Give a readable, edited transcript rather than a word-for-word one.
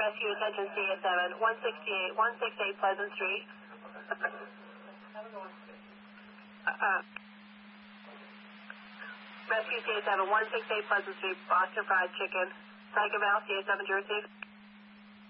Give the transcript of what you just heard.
Rescue attention CA7, 168 Pleasant Street. Rescue CA7, 168 Pleasant Street, Boston Fried Chicken. Psycho Val, CA7 Jersey.